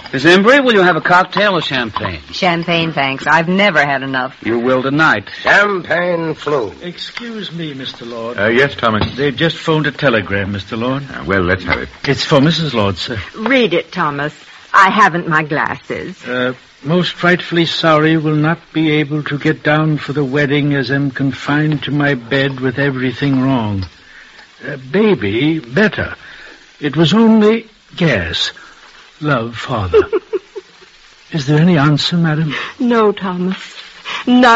Miss Embry, will you have a cocktail or champagne? Champagne, thanks. I've never had enough. You will tonight. Champagne flu. Excuse me, Mr. Lord. Yes, Thomas. They've just phoned a telegram, Mr. Lord. Well, let's have it. It's for Mrs. Lord, sir. Read it, Thomas. I haven't my glasses. Most frightfully sorry will not be able to get down for the wedding as am confined to my bed with everything wrong. Baby, better. It was only gas. Love, Father. Is there any answer, madam? No, Thomas. None.